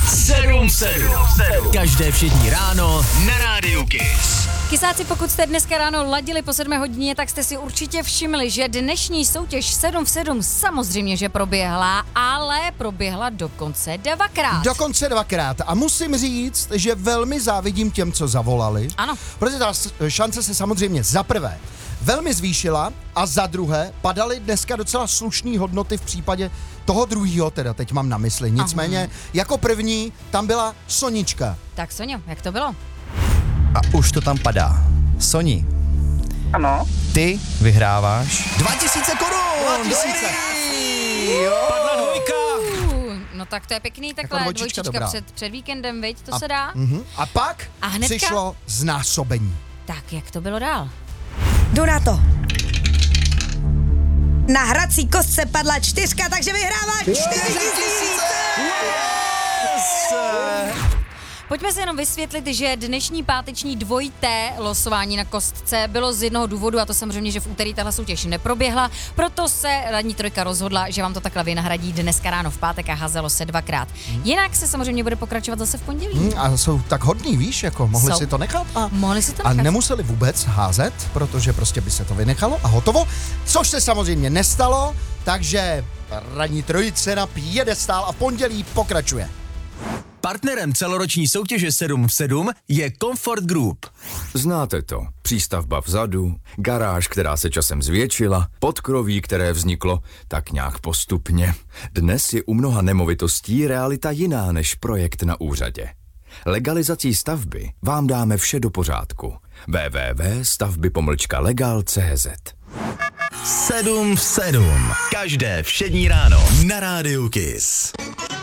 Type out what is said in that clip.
7-7. Každé všední ráno na Rádiu Kiss. Kysáci, pokud jste dneska ráno ladili po 7 hodině, tak jste si určitě všimli, že dnešní soutěž 7 v 7 samozřejmě, že proběhla, ale proběhla dokonce dvakrát. A musím říct, že velmi závidím těm, co zavolali. Ano. Protože ta šance se samozřejmě za prvé velmi zvýšila a za druhé padaly dneska docela slušné hodnoty v případě toho druhýho, teda teď mám na mysli. Nicméně jako první tam byla Sonička. Tak Sonio, jak to bylo? A už to tam padá. Soni. Ano. Ty vyhráváš 2000 korun. 2000. Padla dvojka. No tak to je pěkný, Jako takhle dvojčička dobrá. před víkendem, viď, to se dá. A pak A hnedka? přišlo znásobení. Tak, jak to bylo dál? Jdu na to. Na hrací kostce padla 4, takže vyhráváš 4000. Pojďme si jenom vysvětlit, že dnešní páteční dvojité losování na kostce bylo z jednoho důvodu, a to samozřejmě, že v úterý tahle soutěž neproběhla, proto se radní trojka rozhodla, že vám to takhle vynahradí dneska ráno v pátek a házelo se dvakrát. Jinak se samozřejmě bude pokračovat zase v pondělí. A jsou tak hodní, víš, jako mohli Jsou. si to nechat Mohli si to a nechat. nemuseli vůbec házet, protože prostě by se to vynechalo a hotovo, což se samozřejmě nestalo, takže ranní trojice na piedestál a v pondělí pokračuje. Partnerem celoroční soutěže 7 v 7 je Comfort Group. Znáte to. Přístavba vzadu, garáž, která se časem zvětšila, podkroví, které vzniklo tak nějak postupně. Dnes je u mnoha nemovitostí realita jiná než projekt na úřadě. Legalizací stavby vám dáme vše do pořádku. www.stavby-legal.cz 7 v 7. Každé všední ráno na Rádiu Kiss.